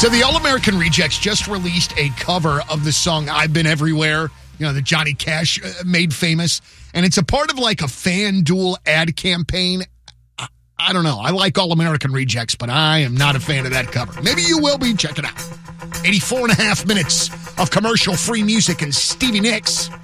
So the All-American Rejects just released a cover of the song I've Been Everywhere, that Johnny Cash made famous. And it's a part of like a FanDuel ad campaign. I don't know. I like All-American Rejects, but I am not a fan of that cover. Maybe you will be. Check it out. 84 and a half minutes of commercial-free music and Stevie Nicks.